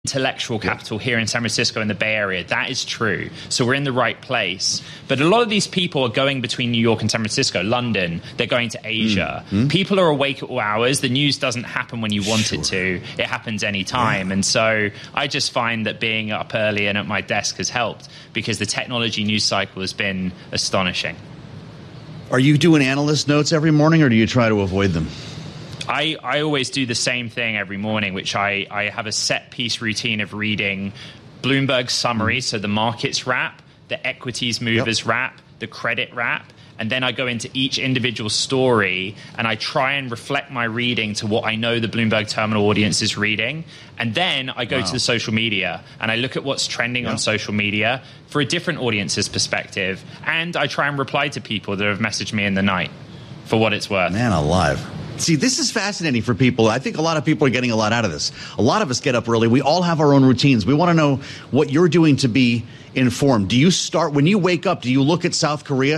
intellectual capital here in San Francisco in the Bay Area. That is true. So we're in the right place. But a lot of these people are going between New York and San Francisco, London. They're going to Asia. People are awake at all hours. The news doesn't happen when you want it to. It happens any time. And so I just find that being up early and at my desk has helped because the technology news cycle has been astonishing. Are you doing analyst notes every morning or do you try to avoid them? I always do the same thing every morning, which I have a set piece routine of reading Bloomberg summary, so the markets wrap, the equities movers wrap, the credit wrap, and then I go into each individual story and I try and reflect my reading to what I know the Bloomberg Terminal audience is reading. And then I go to the social media and I look at what's trending on social media for a different audience's perspective. And I try and reply to people that have messaged me in the night for what it's worth. Man alive. See, this is fascinating for people. I think a lot of people are getting a lot out of this. A lot of us get up early. We all have our own routines. We want to know what you're doing to be informed. Do you start, when you wake up, do you look at South Korea